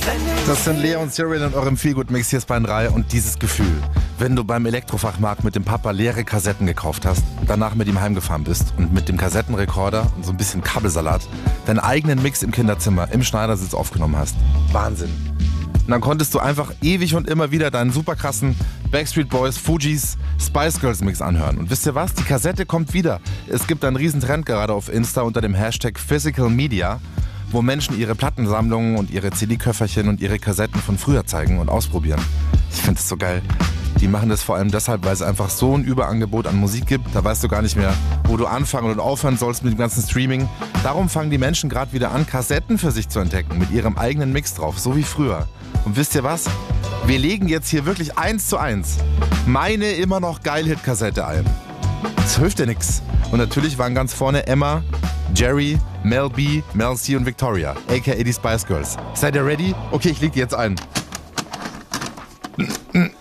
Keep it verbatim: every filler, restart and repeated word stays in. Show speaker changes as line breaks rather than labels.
Das sind Lea und Cyril in eurem Feelgood-Mix. Hier ist Bayern drei und dieses Gefühl, wenn du beim Elektrofachmarkt mit dem Papa leere Kassetten gekauft hast, danach mit ihm heimgefahren bist und mit dem Kassettenrekorder und so ein bisschen Kabelsalat deinen eigenen Mix im Kinderzimmer im Schneidersitz aufgenommen hast. Wahnsinn. Und dann konntest du einfach ewig und immer wieder deinen super krassen Backstreet Boys, Fugees, Spice Girls Mix anhören. Und wisst ihr was? Die Kassette kommt wieder. Es gibt einen riesen Trend gerade auf Insta unter dem Hashtag Physical Media, wo Menschen ihre Plattensammlungen und ihre C D-Köfferchen und ihre Kassetten von früher zeigen und ausprobieren. Ich finde das so geil. Die machen das vor allem deshalb, weil es einfach so ein Überangebot an Musik gibt. Da weißt du gar nicht mehr, wo du anfangen und aufhören sollst mit dem ganzen Streaming. Darum fangen die Menschen gerade wieder an, Kassetten für sich zu entdecken, mit ihrem eigenen Mix drauf, so wie früher. Und wisst ihr was? Wir legen jetzt hier wirklich eins zu eins meine immer noch Geil-Hit-Kassette ein. Das hilft ja nix. Und natürlich waren ganz vorne Emma, Jerry, Mel B, Mel C und Victoria, aka die Spice Girls. Seid ihr ready? Okay, ich leg die jetzt ein.